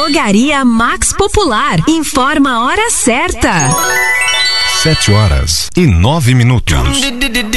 Drogaria Max Popular. Informa a hora certa. 7h09.